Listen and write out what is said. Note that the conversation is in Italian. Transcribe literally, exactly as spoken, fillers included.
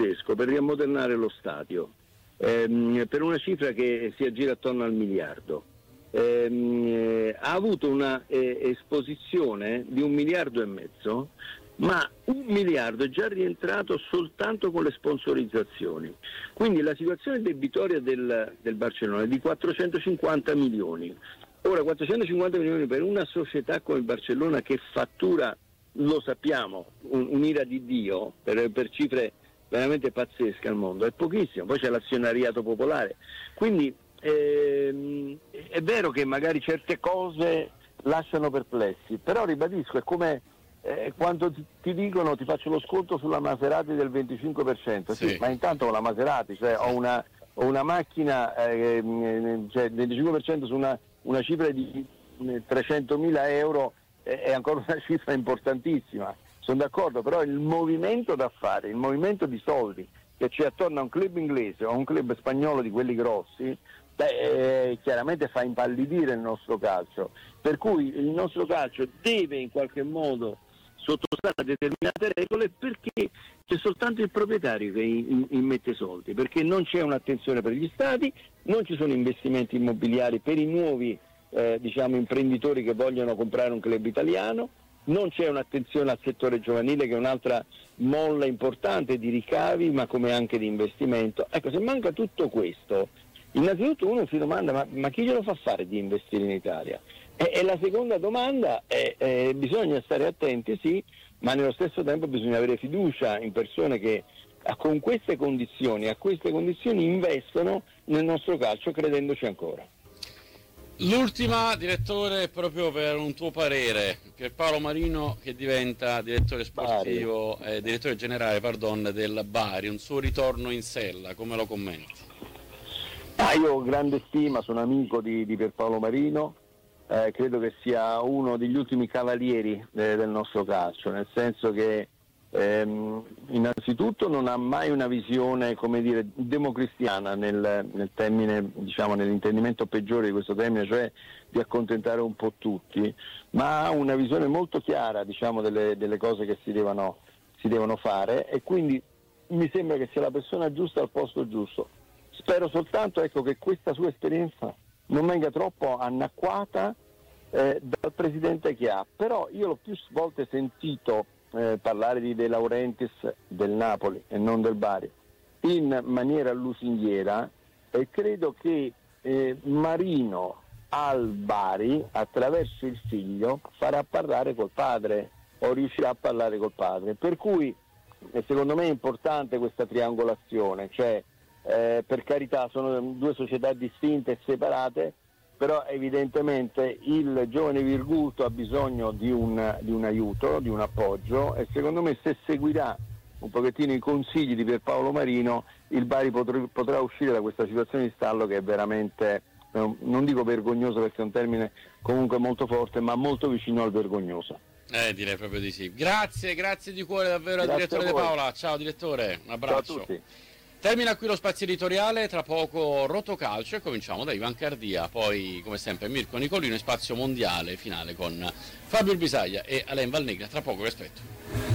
pazzesco per riammodernare lo stadio, ehm, per una cifra che si aggira attorno al miliardo. Ehm, ha avuto una eh, esposizione di un miliardo e mezzo, ma un miliardo è già rientrato soltanto con le sponsorizzazioni. Quindi la situazione debitoria del, del Barcellona è di quattrocentocinquanta milioni. Ora, quattrocentocinquanta milioni per una società come il Barcellona che fattura, lo sappiamo, un, un'ira di Dio per, per cifre veramente pazzesche al mondo, è pochissimo. Poi c'è l'azionariato popolare. Quindi ehm, è vero che magari certe cose lasciano perplessi, però ribadisco, è come Eh, quando ti, ti dicono ti faccio lo sconto sulla Maserati del venticinque per cento, sì, sì, ma intanto ho la Maserati, cioè ho una, ho una macchina, eh, cioè venticinque per cento su una, una cifra di trecentomila euro eh, è ancora una cifra importantissima, sono d'accordo, però il movimento da fare, il movimento di soldi che c'è attorno a un club inglese o a un club spagnolo di quelli grossi, beh, eh, chiaramente fa impallidire il nostro calcio, per cui il nostro calcio deve in qualche modo sottostare a determinate regole, perché c'è soltanto il proprietario che immette soldi, perché non c'è un'attenzione per gli stati, non ci sono investimenti immobiliari per i nuovi eh, diciamo imprenditori che vogliono comprare un club italiano, non c'è un'attenzione al settore giovanile che è un'altra molla importante di ricavi ma come anche di investimento. Ecco, se manca tutto questo, innanzitutto uno si domanda ma, ma chi glielo fa fare di investire in Italia? E, e la seconda domanda è, eh, bisogna stare attenti, sì, ma nello stesso tempo bisogna avere fiducia in persone che a, con queste condizioni, a queste condizioni investono nel nostro calcio credendoci ancora. L'ultima, direttore, proprio per un tuo parere, Pierpaolo Marino che diventa direttore sportivo, eh, direttore generale pardon, del Bari, un suo ritorno in sella, come lo commenti? Ah, io ho grande stima, sono amico di, di Pierpaolo Marino. Eh, credo che sia uno degli ultimi cavalieri eh, del nostro calcio, nel senso che ehm, innanzitutto non ha mai una visione, come dire, democristiana nel, nel termine, diciamo, nell'intendimento peggiore di questo termine, cioè di accontentare un po' tutti, ma ha una visione molto chiara, diciamo, delle, delle cose che si devono, si devono fare, e quindi mi sembra che sia la persona giusta al posto giusto. Spero soltanto, ecco, che questa sua esperienza non venga troppo annacquata eh, dal presidente che ha, però io l'ho più volte sentito eh, parlare di De Laurentiis del Napoli e non del Bari in maniera lusinghiera, e credo che eh, Marino al Bari attraverso il figlio farà parlare col padre o riuscirà a parlare col padre, per cui eh, secondo me è importante questa triangolazione, cioè Eh, per carità sono due società distinte e separate, però evidentemente il giovane Virguto ha bisogno di un, di un aiuto, di un appoggio, e secondo me se seguirà un pochettino i consigli di Pierpaolo Marino il Bari potrà, potrà uscire da questa situazione di stallo che è veramente, eh, non dico vergognoso perché è un termine comunque molto forte, ma molto vicino al vergognoso. Eh, direi proprio di sì. Grazie, grazie di cuore davvero al direttore De Paola. Ciao direttore, un abbraccio. Ciao a tutti. Termina qui lo spazio editoriale, tra poco Rotocalcio e cominciamo da Ivan Cardia, poi come sempre Mirko Nicolino e spazio mondiale finale con Fabio Bisaglia e Alain Valnegra, tra poco vi aspetto.